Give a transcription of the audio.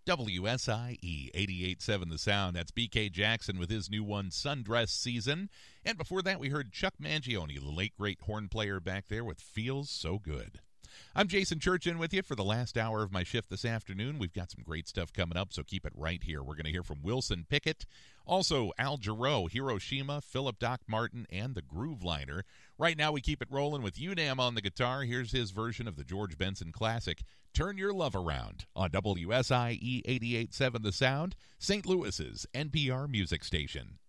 WSIE 88.7 The Sound. That's BK Jackson with his new one, Sundress Season. And before that, we heard Chuck Mangione, the late great horn player back there with Feels So Good. I'm Jason Churchin with you for the last hour of my shift this afternoon. We've got some great stuff coming up, so keep it right here. We're going to hear from Wilson Pickett, also Al Jarreau, Hiroshima, Philip Doc Martin, and the Groove Liner. Right now, we keep it rolling with UNAM on the guitar. Here's his version of the George Benson classic, Turn Your Love Around, on WSIE 88.7 The Sound, St. Louis's NPR music station.